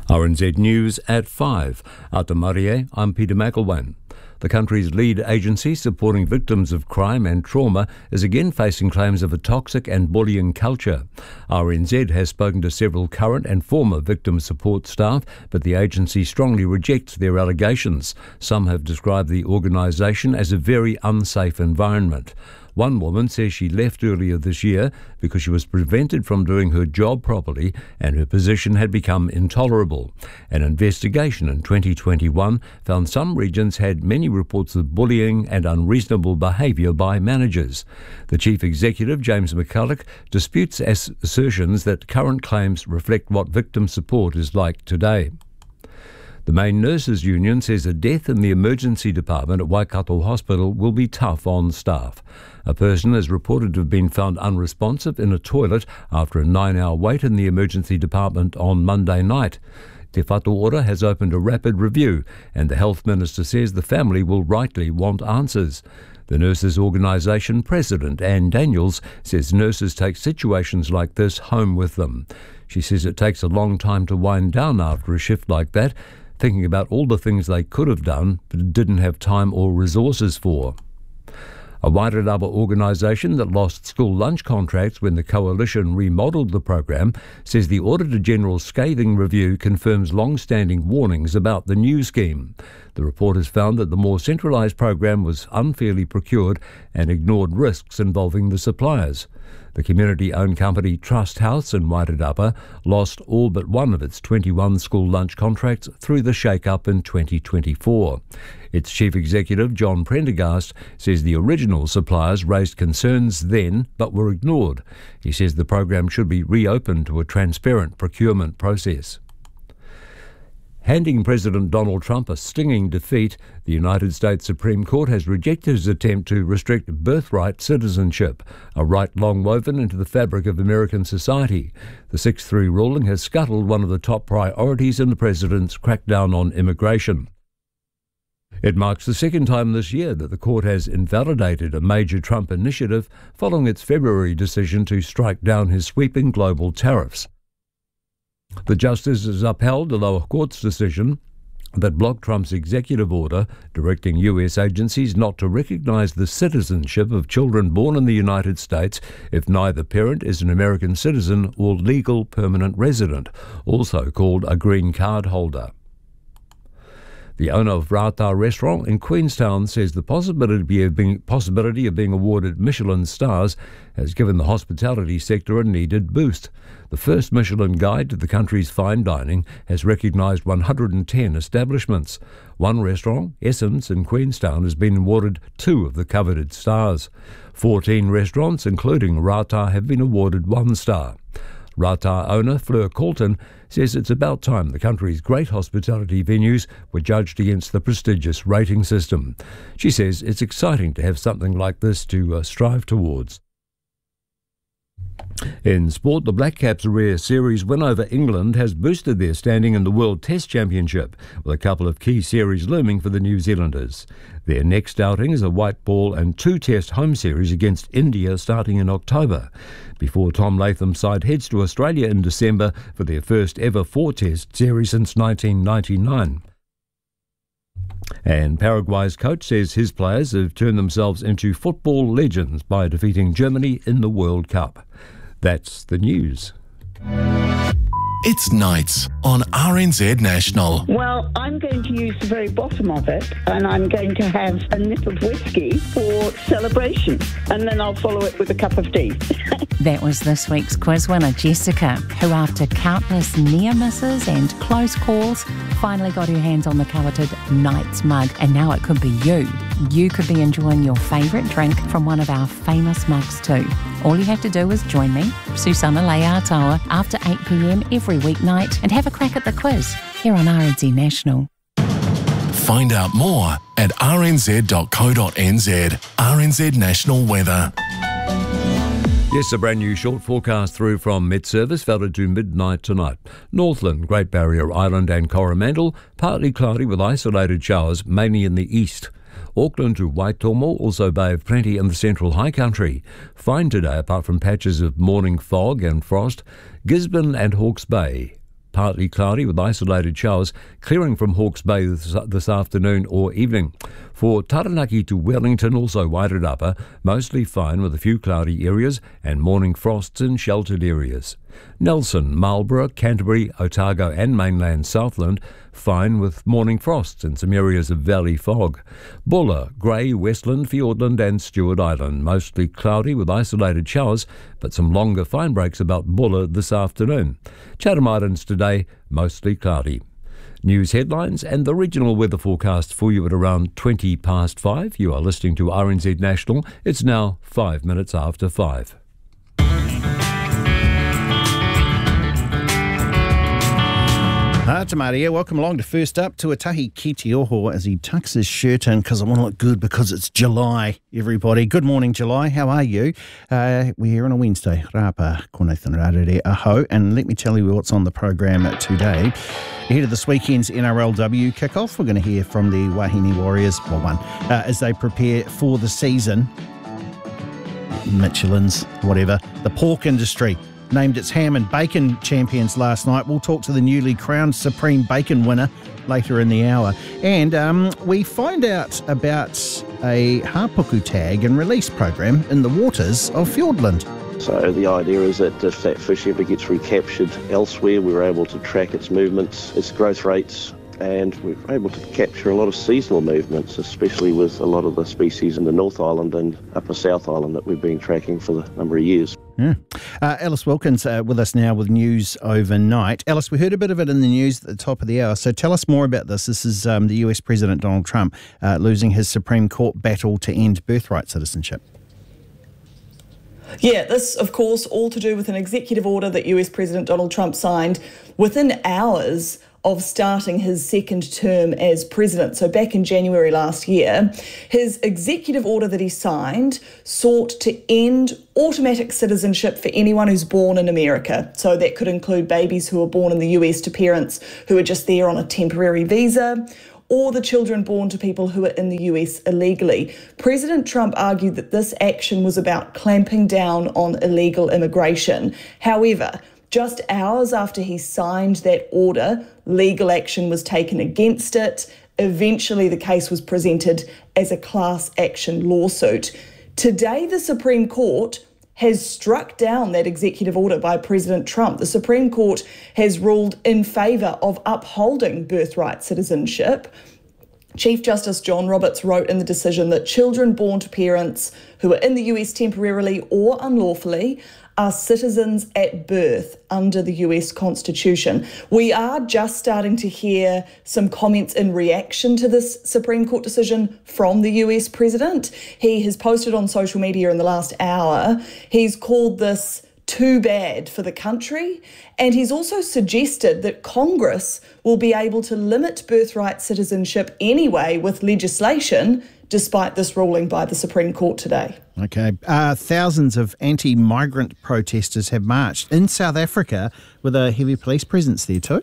RNZ News at 5. Atamarie, I'm Peter McElwain. The country's lead agency supporting victims of crime and trauma is again facing claims of a toxic and bullying culture. RNZ has spoken to several current and former victim support staff, but the agency strongly rejects their allegations. Some have described the organisation as a very unsafe environment. One woman says she left earlier this year because she was prevented from doing her job properly and her position had become intolerable. An investigation in 2021 found some regions had many reports of bullying and unreasonable behaviour by managers. The Chief Executive, James McCulloch, disputes assertions that current claims reflect what victim support is like today. The main nurses' union says a death in the emergency department at Waikato Hospital will be tough on staff. A person is reported to have been found unresponsive in a toilet after a 9-hour wait in the emergency department on Monday night. Te Whatu Ora has opened a rapid review, and the Health Minister says the family will rightly want answers. The Nurses Organisation President, Anne Daniels, says nurses take situations like this home with them. She says it takes a long time to wind down after a shift like that, thinking about all the things they could have done but didn't have time or resources for. A Wairarapa organisation that lost school lunch contracts when the coalition remodelled the program says the Auditor-General's scathing review confirms long-standing warnings about the new scheme. The report has found that the more centralised program was unfairly procured and ignored risks involving the suppliers. The community-owned company Trust House in Wairarapa lost all but one of its 21 school lunch contracts through the shake-up in 2024. Its chief executive, John Prendergast, says the original suppliers raised concerns then but were ignored. He says the program should be reopened to a transparent procurement process. Handing President Donald Trump a stinging defeat, the United States Supreme Court has rejected his attempt to restrict birthright citizenship, a right long woven into the fabric of American society. The 6-3 ruling has scuttled one of the top priorities in the president's crackdown on immigration. It marks the second time this year that the court has invalidated a major Trump initiative following its February decision to strike down his sweeping global tariffs. The justices upheld the lower court's decision that blocked Trump's executive order directing US agencies not to recognise the citizenship of children born in the United States if neither parent is an American citizen or legal permanent resident, also called a green card holder. The owner of Rata Restaurant in Queenstown says the possibility of being awarded Michelin stars has given the hospitality sector a needed boost. The first Michelin guide to the country's fine dining has recognised 110 establishments. One restaurant, Essence in Queenstown, has been awarded 2 of the coveted stars. 14 restaurants, including Rata, have been awarded 1 star. Rata owner Fleur Colton says it's about time the country's great hospitality venues were judged against the prestigious rating system. She says it's exciting to have something like this to strive towards. In sport, the Black Caps' rare series win over England has boosted their standing in the World Test Championship, with a couple of key series looming for the New Zealanders. Their next outing is a white ball and 2-test home series against India starting in October, before Tom Latham's side heads to Australia in December for their first ever 4-test series since 1999. And Paraguay's coach says his players have turned themselves into football legends by defeating Germany in the World Cup. That's the news. It's nights on RNZ National. Well, I'm going to use the very bottom of it, and I'm going to have a nip of whiskey for celebration, and then I'll follow it with a cup of tea. That was this week's quiz winner, Jessica, who after countless near misses and close calls, finally got her hands on the coveted Knights mug, and now it could be you. You could be enjoying your favourite drink from one of our famous mugs too. All you have to do is join me, Susana Leatoa, after 8 p.m. every weeknight and have a crack at the quiz here on RNZ National. Find out more at rnz.co.nz. RNZ National Weather. Yes, a brand new short forecast through from Met Service, valid to midnight tonight. Northland, Great Barrier Island and Coromandel, partly cloudy with isolated showers, mainly in the east. Auckland to Waitomo, also Bay of Plenty in the central high country. Fine today apart from patches of morning fog and frost. Gisborne and Hawke's Bay, partly cloudy with isolated showers, clearing from Hawke's Bay this afternoon or evening. For Taranaki to Wellington, also Wairarapa, mostly fine with a few cloudy areas and morning frosts in sheltered areas. Nelson, Marlborough, Canterbury, Otago and mainland Southland, fine with morning frosts in some areas of valley fog. Buller, Grey, Westland, Fiordland and Stewart Island, mostly cloudy with isolated showers, but some longer fine breaks about Buller this afternoon. Chatham Islands today, mostly cloudy. News headlines and the regional weather forecast for you at around 20 past 5. You are listening to RNZ National. It's now 5 minutes after 5. Tamari here. Welcome along to First Up. Tuatahi Kitioho as he tucks his shirt in because I want to look good because it's July, everybody. Good morning, July. How are you? We're here on a Wednesday. Rapa, ko Nathan Rarere aho. And let me tell you what's on the program today. Ahead of this weekend's NRLW kickoff, we're going to hear from the Wahine Warriors, as they prepare for the season. Michelin's, whatever. The pork industry named its ham and bacon champions last night. We'll talk to the newly crowned Supreme Bacon winner later in the hour. And we find out about a hapuku tag and release program in the waters of Fiordland. So the idea is that if that fish ever gets recaptured elsewhere, we're able to track its movements, its growth rates, and we're able to capture a lot of seasonal movements, especially with a lot of the species in the North Island and Upper South Island that we've been tracking for a number of years. Alice Wilkins with us now with news overnight. Alice, we heard a bit of it in the news at the top of the hour, so tell us more about this. This is the US President Donald Trump losing his Supreme Court battle to end birthright citizenship. Yeah, this, of course, all to do with an executive order that US President Donald Trump signed within hours of starting his second term as president. So back in January last year, his executive order that he signed sought to end automatic citizenship for anyone who's born in America. So that could include babies who are born in the US to parents who are just there on a temporary visa, or the children born to people who are in the US illegally. President Trump argued that this action was about clamping down on illegal immigration. However, just hours after he signed that order, legal action was taken against it. Eventually, the case was presented as a class action lawsuit. Today, the Supreme Court has struck down that executive order by President Trump. The Supreme Court has ruled in favour of upholding birthright citizenship. Chief Justice John Roberts wrote in the decision that children born to parents who are in the US temporarily or unlawfully are citizens at birth under the US Constitution. We are just starting to hear some comments in reaction to this Supreme Court decision from the US President. He has posted on social media in the last hour. He's called this too bad for the country, and he's also suggested that Congress will be able to limit birthright citizenship anyway with legislation, despite this ruling by the Supreme Court today. Okay. Thousands of anti-migrant protesters have marched in South Africa with a heavy police presence there too.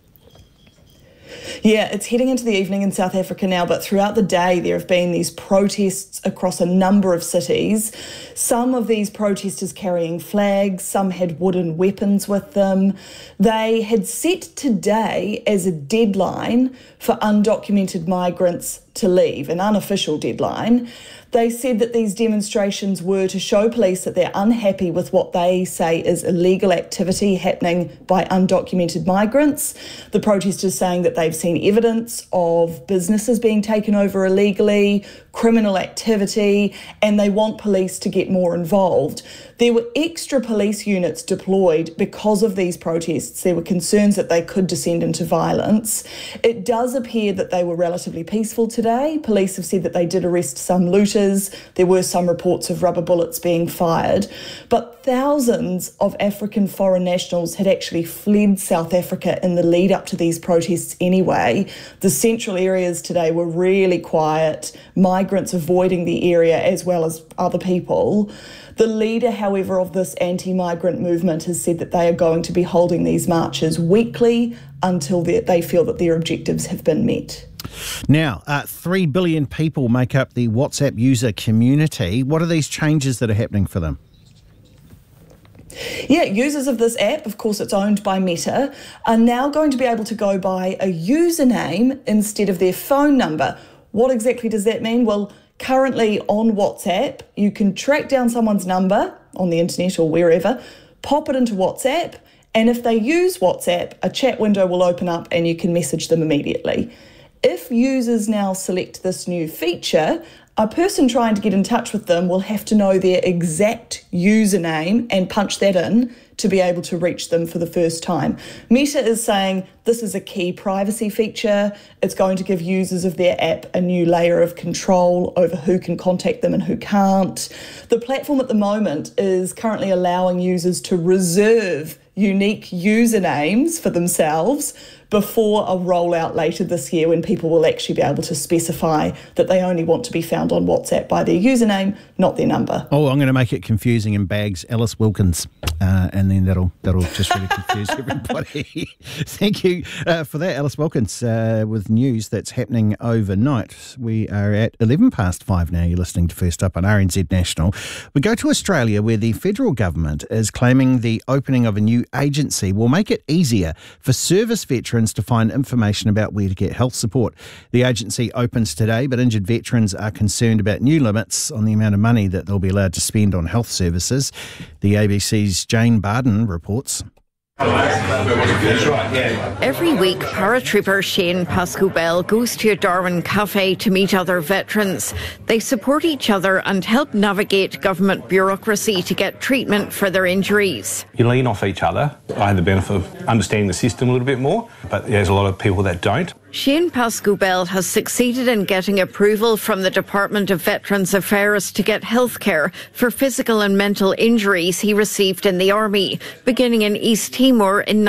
Yeah, it's heading into the evening in South Africa now, but throughout the day there have been these protests across a number of cities. Some of these protesters carrying flags, some had wooden weapons with them. They had set today as a deadline for undocumented migrants to leave, an unofficial deadline. They said that these demonstrations were to show police that they're unhappy with what they say is illegal activity happening by undocumented migrants. The protesters saying that they've seen evidence of businesses being taken over illegally, criminal activity, and they want police to get more involved. There were extra police units deployed because of these protests. There were concerns that they could descend into violence. It does appear that they were relatively peaceful today. Police have said that they did arrest some looters. There were some reports of rubber bullets being fired. But thousands of African foreign nationals had actually fled South Africa in the lead up to these protests anyway. The central areas today were really quiet, migrants avoiding the area as well as other people. The leader, however, of this anti-migrant movement has said that they are going to be holding these marches weekly until they feel that their objectives have been met. Now, 3 billion people make up the WhatsApp user community. What are these changes that are happening for them? Yeah, users of this app, of course it's owned by Meta, are now going to be able to go by a username instead of their phone number. What exactly does that mean? Well, currently on WhatsApp, you can track down someone's number on the internet or wherever, pop it into WhatsApp, and if they use WhatsApp, a chat window will open up and you can message them immediately. If users now select this new feature, a person trying to get in touch with them will have to know their exact username and punch that in to be able to reach them for the first time. Meta is saying this is a key privacy feature. It's going to give users of their app a new layer of control over who can contact them and who can't. The platform at the moment is currently allowing users to reserve unique usernames for themselves before a rollout later this year when people will actually be able to specify that they only want to be found on WhatsApp by their username, not their number. Oh, I'm going to make it confusing in bags. Alice Wilkins. And then that'll just really confuse everybody. Thank you for that, Alice Wilkins, with news that's happening overnight. We are at 5:11 now. You're listening to First Up on RNZ National. We go to Australia, where the federal government is claiming the opening of a new agency will make it easier for service veterans to find information about where to get health support. The agency opens today, but injured veterans are concerned about new limits on the amount of money that they'll be allowed to spend on health services. The ABC's Jane Barden reports. Every week, paratrooper Shane Pascoe-Bell goes to a Darwin cafe to meet other veterans. They support each other and help navigate government bureaucracy to get treatment for their injuries. You lean off each other. I have the benefit of understanding the system a little bit more, but there's a lot of people that don't. Shane Pascoe-Bell has succeeded in getting approval from the Department of Veterans Affairs to get healthcare for physical and mental injuries he received in the Army, beginning in East Timor in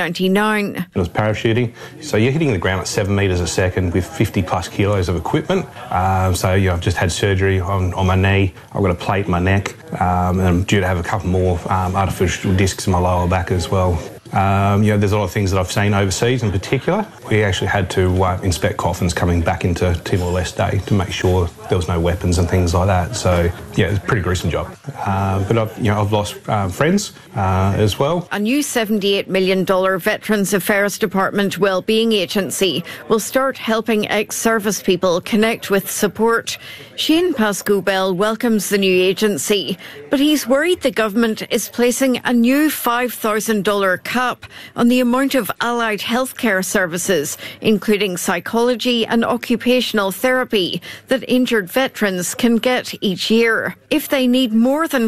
1999. It was parachuting, so you're hitting the ground at 7 metres a second with 50 plus kilos of equipment. I've just had surgery on my knee. I've got a plate in my neck, and I'm due to have a couple more artificial discs in my lower back as well. There's a lot of things that I've seen overseas in particular. We actually had to inspect coffins coming back into Timor-Leste to make sure there was no weapons and things like that. So, yeah, it's a pretty gruesome job. But I've lost friends as well. A new $78 million Veterans Affairs Department Wellbeing Agency will start helping ex-service people connect with support. Shane Pascoe-Bell welcomes the new agency, but he's worried the government is placing a new $5,000 cap on the amount of allied healthcare services, including psychology and occupational therapy, that injured veterans can get each year. If they need more than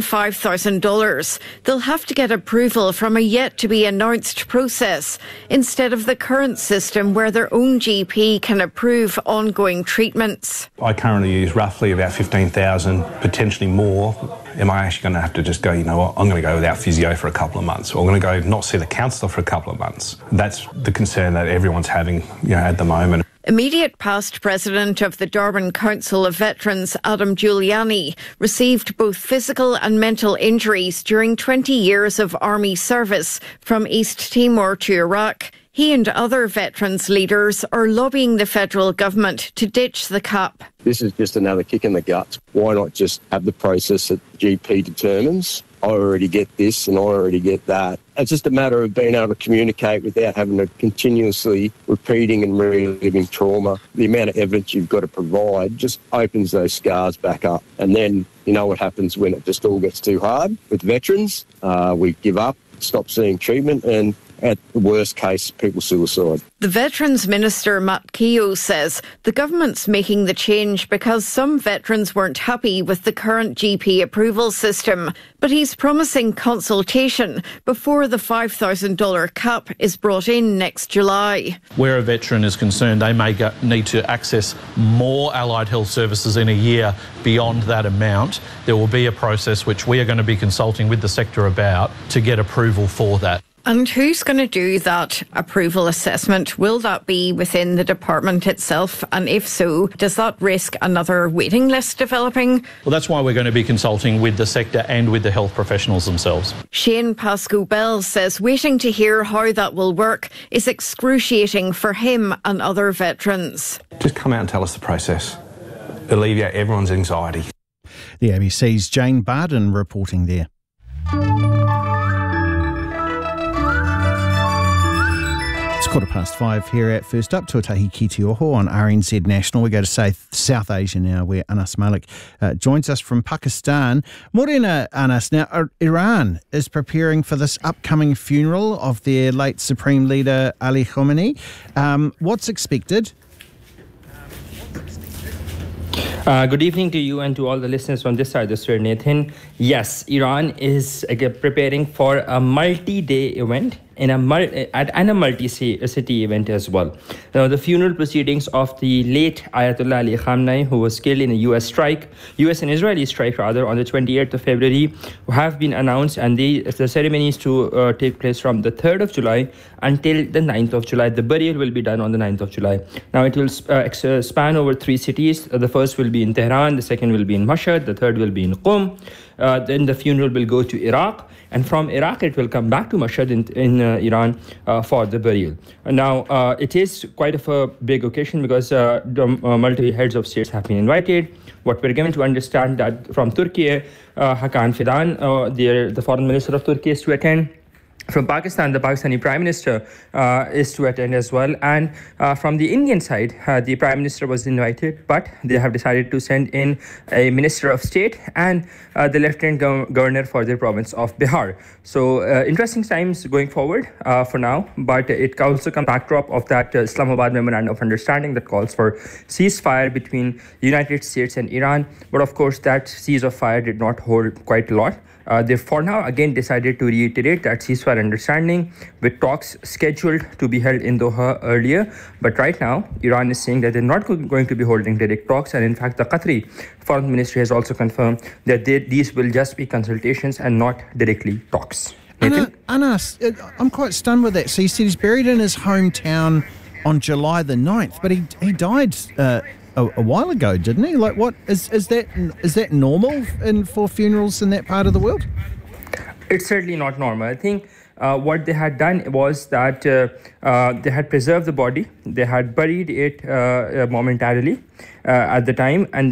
$5,000, they'll have to get approval from a yet-to-be-announced process, instead of the current system where their own GP can approve ongoing treatments. I currently use roughly about 15,000, potentially more. Am I actually going to have to just go, you know what, I'm going to go without physio for a couple of months, or I'm going to go not see the counsellor for a couple of months? That's the concern that everyone's having, at the moment. Immediate past president of the Darwin Council of Veterans, Adam Giuliani, received both physical and mental injuries during 20 years of army service from East Timor to Iraq. He and other veterans leaders are lobbying the federal government to ditch the cap. This is just another kick in the guts. Why not just have the process that GP determines? I already get this and I already get that. It's just a matter of being able to communicate without having to continuously repeating and reliving trauma. The amount of evidence you've got to provide just opens those scars back up. And then you know what happens when it just all gets too hard. With veterans, we give up, stop seeing treatment, and at the worst case, people suicide. The Veterans Minister, Matt Keogh, says the government's making the change because some veterans weren't happy with the current GP approval system. But he's promising consultation before the $5,000 cap is brought in next July. Where a veteran is concerned, they may need to access more allied health services in a year beyond that amount. There will be a process which we are going to be consulting with the sector about to get approval for that. And who's going to do that approval assessment? Will that be within the department itself? And if so, does that risk another waiting list developing? Well, that's why we're going to be consulting with the sector and with the health professionals themselves. Shane Pascoe-Bell says waiting to hear how that will work is excruciating for him and other veterans. Just come out and tell us the process. Alleviate everyone's anxiety. The ABC's Jane Barden reporting there. 5:15 here at First Up, Tuatahi Ki Te Oho on RNZ National. We go to South Asia now, where Anas Malik joins us from Pakistan. Morena, Anas. Now, Iran is preparing for this upcoming funeral of their late Supreme Leader Ali Khamenei. What's expected? Good evening to you and to all the listeners from this side of the Sir Nathan. Yes, Iran is preparing for a multi-day event and a multi-city event as well. Now, the funeral proceedings of the late Ayatollah Ali Khamenei, who was killed in a US and Israeli strike rather, on the 28th of February, have been announced, and the ceremony is to take place from the 3rd of July until the 9th of July. The burial will be done on the 9th of July. Now, it will span over 3 cities. The first will be in Tehran, the second will be in Mashhad, the third will be in Qom. Then the funeral will go to Iraq, and from Iraq it will come back to Mashhad in Iran for the burial. Now, it is quite of a big occasion because the multiple heads of states have been invited. What we're given to understand that from Turkey, Hakan Fidan, the foreign minister of Turkey, is to attend. From Pakistan, the Pakistani Prime Minister is to attend as well. And from the Indian side, the Prime Minister was invited, but they have decided to send in a Minister of State and the Lieutenant Governor for the province of Bihar. So interesting times going forward for now, but it also comes backdrop of that Islamabad Memorandum of Understanding that calls for ceasefire between the United States and Iran. But of course, that cease of fire did not hold quite a lot. They for now again decided to reiterate that ceasefire understanding with talks scheduled to be held in Doha earlier. But right now, Iran is saying that they're not going to be holding direct talks. And in fact, the Qatari Foreign Ministry has also confirmed that these will just be consultations and not directly talks. Anas, I'm quite stunned with that. So you said he's buried in his hometown on July the 9th, but he died a while ago, didn't he? Like, what is that normal for funerals in that part of the world? It's certainly not normal. I think what they had done was that they had preserved the body, they had buried it momentarily at the time, and